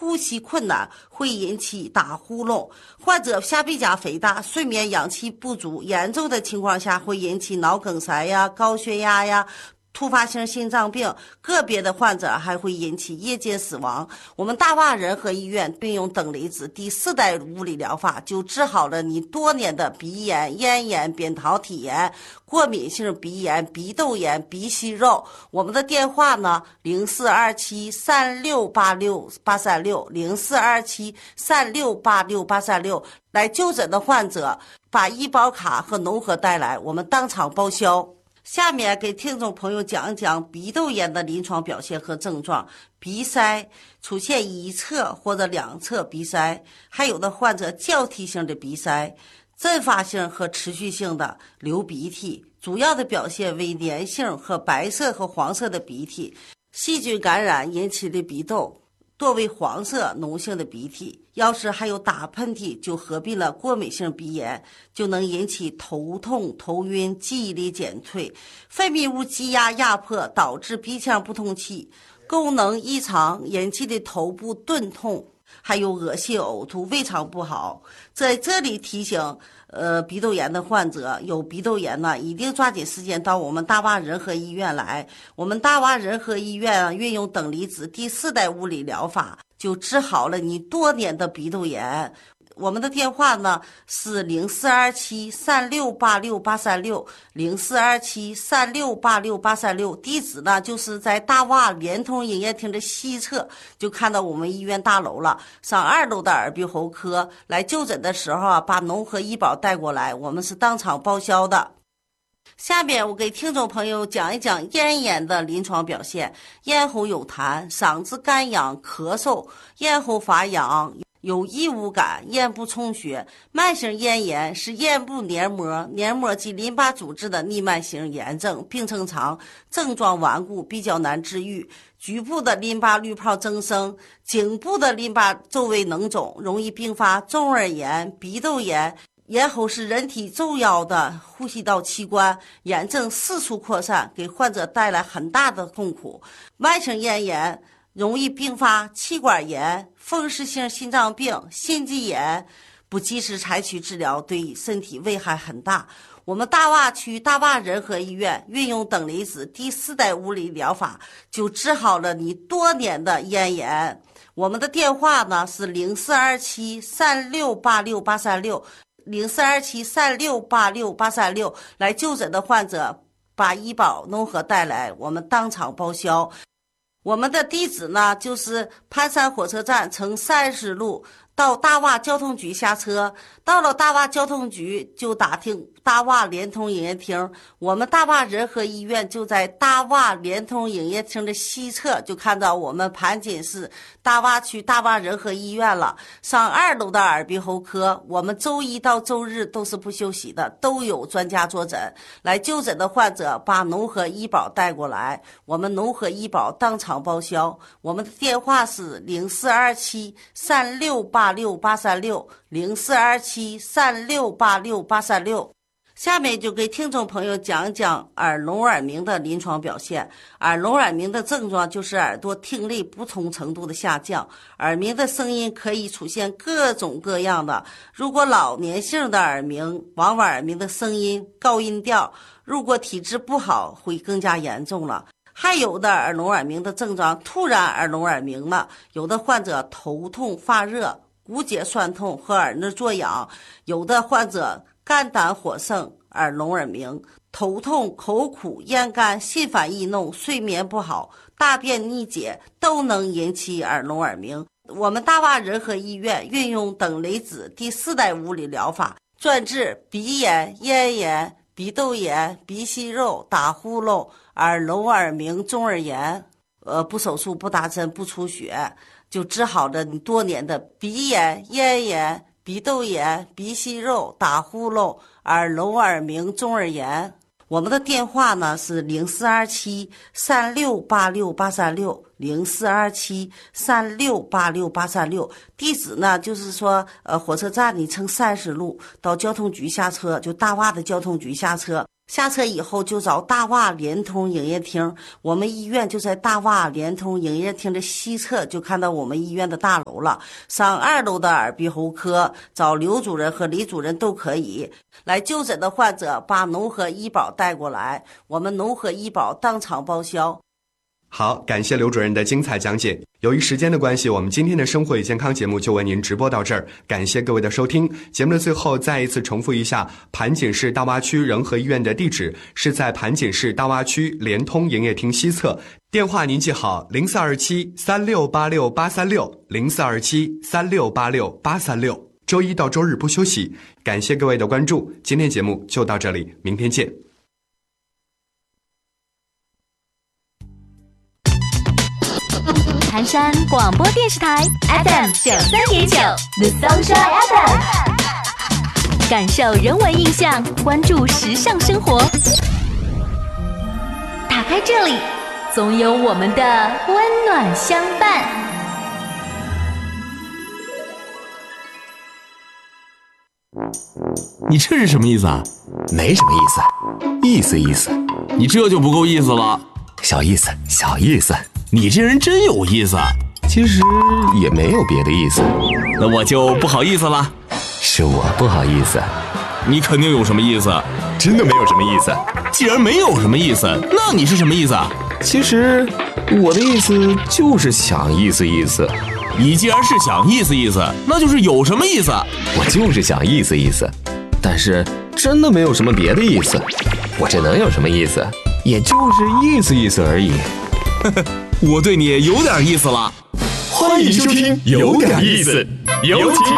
呼吸困难，会引起打呼噜。患者下背甲肥大，睡眠氧气不足，严重的情况下会引起脑梗塞呀、高血压呀、突发性心脏病，个别的患者还会引起夜间死亡。我们大洼仁和医院并用等离子第4代物理疗法，就治好了你多年的鼻炎、咽炎、扁桃体炎、过敏性鼻炎、鼻窦炎、鼻息肉。我们的电话呢，0427368360，0427368366，来就诊的患者把医保卡和农合带来，我们当场报销。下面给听众朋友讲一讲鼻窦炎的临床表现和症状。鼻塞出现一侧或者两侧鼻塞，还有的患者交替性的鼻塞，阵发性和持续性的流鼻涕，主要的表现为粘性和白色和黄色的鼻涕，细菌感染引起的鼻窦多为黄色脓性的鼻涕，要是还有打喷嚏，就合并了过敏性鼻炎，就能引起头痛、头晕、记忆力减退，分泌物积压压迫，导致鼻腔不通气，功能异常引起的头部钝痛，还有恶心呕吐，胃肠不好。在这里提醒鼻窦炎的患者，有鼻窦炎呢，一定抓紧时间到我们大洼仁和医院来。我们大洼仁和医院运用等离子第4代物理疗法，就治好了你多年的鼻窦炎。我们的电话呢是0427368366，0427368366，地址呢就是在大洼联通营业厅的西侧，就看到我们医院大楼了。上2楼的耳鼻喉科来就诊的时候把农合医保带过来，我们是当场报销的。下面我给听众朋友讲一讲咽炎的临床表现。咽喉有痰，嗓子干痒咳嗽，咽喉发痒，有异物感，咽部充血。慢性咽炎是咽部黏膜及淋巴组织的逆慢性炎症，病程长，症状顽固，比较难治愈。局部的淋巴滤泡增生，颈部的淋巴周围脓肿，容易并发中耳炎、鼻窦炎。咽喉是人体重要的呼吸道器官，炎症四处扩散，给患者带来很大的痛苦。慢性咽炎容易并发气管炎、风湿性心脏病、心肌炎，不及时采取治疗，对身体危害很大。我们大洼区大洼仁和医院运用等离子第4代物理疗法，就治好了你多年的咽炎。我们的电话呢是0427368366，0427368366，来就诊的患者把医保农合带来，我们当场报销。我们的地址呢就是盘山火车站乘30路到大洼交通局下车，到了大洼交通局就打听大洼联通营业厅，我们大洼仁和医院就在大洼联通营业厅的西侧，就看到我们盘锦市大洼区大洼仁和医院了。上2楼的耳鼻喉科，我们周一到周日都是不休息的，都有专家坐诊。来就诊的患者把农合医保带过来，我们农合医保当场报销。我们的电话是0427368636，0427368636。下面就给听众朋友讲一讲耳聋耳鸣的临床表现。耳聋耳鸣的症状就是耳朵听力不同程度的下降，耳鸣的声音可以出现各种各样的。如果老年性的耳鸣，往往耳鸣的声音高音调，如果体质不好会更加严重了。还有的耳聋耳鸣的症状突然耳聋耳鸣了，有的患者头痛发热、骨节酸痛和耳内作痒，有的患者肝胆火盛、耳聋耳鸣，头痛、口苦、咽干、心烦易怒、睡眠不好、大便逆解都能引起耳聋耳鸣。我们大洼仁和医院运用等离子第4代物理疗法，专治鼻炎、咽炎、鼻窦炎、鼻息肉、打呼噜、耳聋耳鸣、中耳炎，不手术、不打针、不出血，就治好了你多年的鼻炎、咽炎、鼻窦炎、鼻息肉、打呼噜、耳聋耳鸣、中耳炎。我们的电话呢是0427368636，0427368636，地址呢就是说火车站你乘30路到交通局下车，就大洼的交通局下车。 下车以后就找大洼联通营业厅，我们医院就在大洼联通营业厅的西侧，就看到我们医院的大楼了。上2楼的耳鼻喉科，找刘主任和李主任都可以。来就诊的患者把农合医保带过来，我们农合医保当场报销。 好，感谢刘主任的精彩讲解。由于时间的关系，我们今天的生活与健康节目就为您直播到这儿，感谢各位的收听。节目的最后再一次重复一下，盘锦市大洼区仁和医院的地址是在盘锦市大洼区联通营业厅西侧，电话您记好042736868360，042736868336，周一到周日不休息。感谢各位的关注，今天节目就到这里，明天见。 盘山广播电视台 FM 93.9 The Sunshine FM， 感受人文印象，关注时尚生活。打开这里，总有我们的温暖相伴。 你这是什么意思啊？ 没什么意思，意思意思。 你这就不够意思了。 小意思，小意思。 你这人真有意思。 其实也没有别的意思。 那我就不好意思了。 是我不好意思。 你肯定有什么意思。 真的没有什么意思。 既然没有什么意思，那你是什么意思啊？ 其实我的意思就是想意思意思。 你既然是想意思意思，那就是有什么意思。 我就是想意思意思，但是真的没有什么别的意思。我这能有什么意思？也就是意思意思而已。 我对你有点意思了。 欢迎收听有点意思，有请